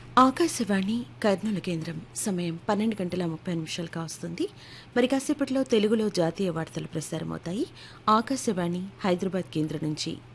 ఆకాశవాణి కర్నూలు కేంద్రం సమయం 12 గంటల 30 నిమిషాలు కావస్తుంది. మరి కాసేపట్లో తెలుగులో జాతీయ వార్తలు ప్రసారమవుతాయి. ఆకాశవాణి హైదరాబాద్ కేంద్రం నుంచి